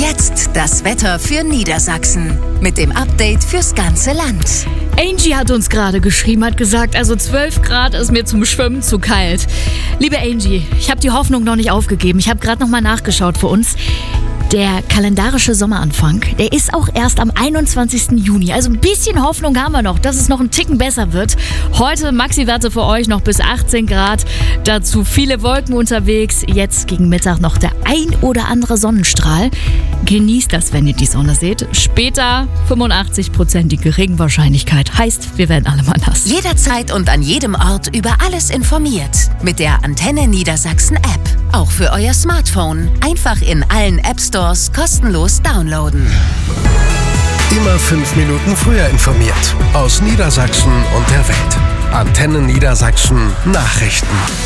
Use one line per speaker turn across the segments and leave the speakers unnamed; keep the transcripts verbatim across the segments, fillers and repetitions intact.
Jetzt das Wetter für Niedersachsen mit dem Update fürs ganze Land.
Angie hat uns gerade geschrieben, hat gesagt, also zwölf Grad ist mir zum Schwimmen zu kalt. Liebe Angie, ich habe die Hoffnung noch nicht aufgegeben. Ich habe gerade noch mal nachgeschaut für uns. Der kalendarische Sommeranfang, der ist auch erst am einundzwanzigsten Juni. Also ein bisschen Hoffnung haben wir noch, dass es noch einen Ticken besser wird. Heute Maxi-Werte für euch noch bis achtzehn Grad. Dazu viele Wolken unterwegs. Jetzt gegen Mittag noch der ein oder andere Sonnenstrahl. Genießt das, wenn ihr die Sonne seht. Später fünfundachtzig-prozentige Regenwahrscheinlichkeit. Heißt, wir werden alle mal nass.
Jederzeit und an jedem Ort über alles informiert. Mit der Antenne Niedersachsen App. Auch für euer Smartphone. Einfach in allen App Stores kostenlos downloaden.
Immer fünf Minuten früher informiert. Aus Niedersachsen und der Welt. Antenne Niedersachsen Nachrichten.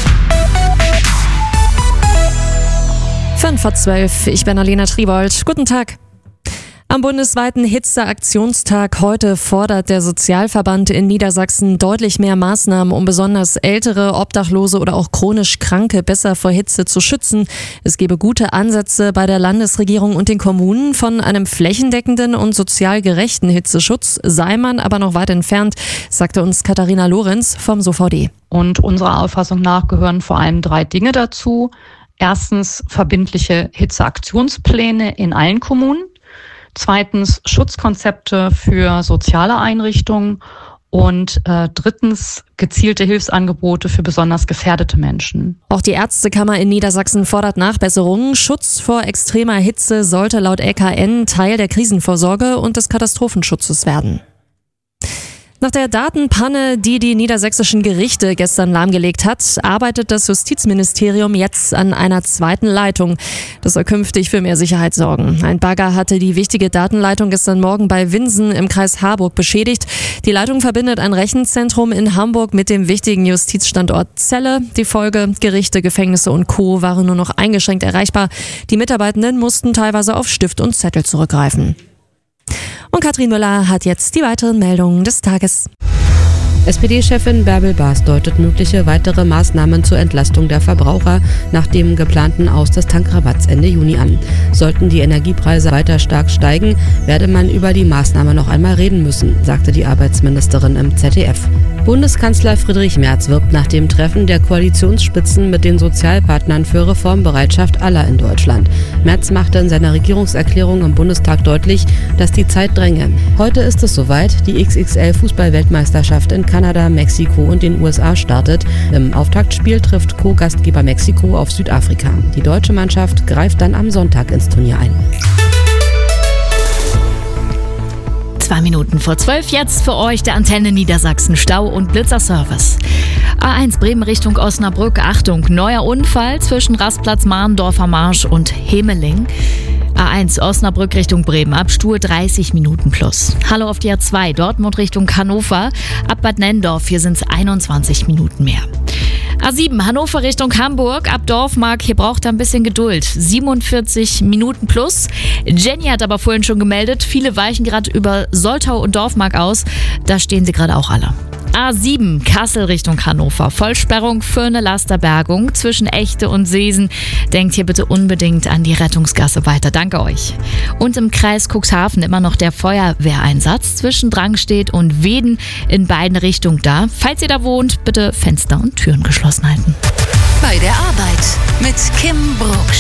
fünf vor zwölf, ich bin Alena Triebold. Guten Tag. Am bundesweiten Hitzeaktionstag heute fordert der Sozialverband in Niedersachsen deutlich mehr Maßnahmen, um besonders ältere, Obdachlose oder auch chronisch Kranke besser vor Hitze zu schützen. Es gebe gute Ansätze bei der Landesregierung und den Kommunen. Von einem flächendeckenden und sozial gerechten Hitzeschutz sei man aber noch weit entfernt, sagte uns Katharina Lorenz vom S O V D.
Und unserer Auffassung nach gehören vor allem drei Dinge dazu. Erstens verbindliche Hitzeaktionspläne in allen Kommunen. Zweitens Schutzkonzepte für soziale Einrichtungen und äh, drittens gezielte Hilfsangebote für besonders gefährdete Menschen.
Auch die Ärztekammer in Niedersachsen fordert Nachbesserungen. Schutz vor extremer Hitze sollte laut L K N Teil der Krisenvorsorge und des Katastrophenschutzes werden. Nach der Datenpanne, die die niedersächsischen Gerichte gestern lahmgelegt hat, arbeitet das Justizministerium jetzt an einer zweiten Leitung. Das soll künftig für mehr Sicherheit sorgen. Ein Bagger hatte die wichtige Datenleitung gestern Morgen bei Winsen im Kreis Harburg beschädigt. Die Leitung verbindet ein Rechenzentrum in Hamburg mit dem wichtigen Justizstandort Celle. Die Folge: Gerichte, Gefängnisse und Co. waren nur noch eingeschränkt erreichbar. Die Mitarbeitenden mussten teilweise auf Stift und Zettel zurückgreifen. Und Katrin Müller hat jetzt die weiteren Meldungen des Tages.
S P D-Chefin Bärbel Baas deutet mögliche weitere Maßnahmen zur Entlastung der Verbraucher nach dem geplanten Aus des Tankrabatts Ende Juni an. Sollten die Energiepreise weiter stark steigen, werde man über die Maßnahme noch einmal reden müssen, sagte die Arbeitsministerin im Z D F. Bundeskanzler Friedrich Merz wirbt nach dem Treffen der Koalitionsspitzen mit den Sozialpartnern für Reformbereitschaft aller in Deutschland. Merz machte in seiner Regierungserklärung im Bundestag deutlich, dass die Zeit dränge. Heute ist es soweit, die X X L-Fußball-Weltmeisterschaft in Kanada, Mexiko und den U S A startet. Im Auftaktspiel trifft Co-Gastgeber Mexiko auf Südafrika. Die deutsche Mannschaft greift dann am Sonntag ins Turnier ein.
Zwei Minuten vor zwölf, jetzt für euch der Antenne Niedersachsen Stau- und Blitzerservice. A eins Bremen Richtung Osnabrück, Achtung, neuer Unfall zwischen Rastplatz Mahndorfer Marsch und Hemeling. A eins Osnabrück Richtung Bremen, Abstuhl dreißig Minuten plus. Hallo auf die A zwei Dortmund Richtung Hannover, ab Bad Nenndorf, hier sind es einundzwanzig Minuten mehr. A sieben Hannover Richtung Hamburg, ab Dorfmark, hier braucht er ein bisschen Geduld. siebenundvierzig Minuten plus. Jenny hat aber vorhin schon gemeldet, viele weichen gerade über Soltau und Dorfmark aus. Da stehen sie gerade auch alle. A sieben Kassel Richtung Hannover, Vollsperrung für eine Lasterbergung zwischen Echte und Seesen. Denkt hier bitte unbedingt an die Rettungsgasse weiter. Danke euch. Und im Kreis Cuxhaven immer noch der Feuerwehreinsatz zwischen Drangstedt und Weeden in beiden Richtungen da. Falls ihr da wohnt, bitte Fenster und Türen geschlossen halten.
Bei der Arbeit mit Kim Brucksch.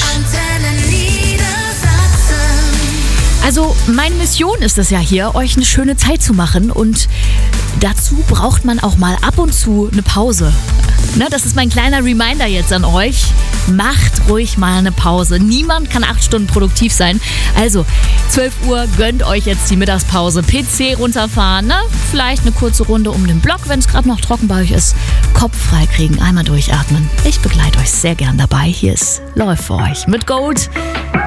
Also meine Mission ist es ja hier, euch eine schöne Zeit zu machen, und dazu braucht man auch mal ab und zu eine Pause. Ne, das ist mein kleiner Reminder jetzt an euch. Macht ruhig mal eine Pause. Niemand kann acht Stunden produktiv sein. Also zwölf Uhr, gönnt euch jetzt die Mittagspause. P C runterfahren, ne? Vielleicht eine kurze Runde um den Block, wenn es gerade noch trocken bei euch ist. Kopf frei kriegen, einmal durchatmen. Ich begleite euch sehr gern dabei. Hier ist Läuft für euch mit Gold.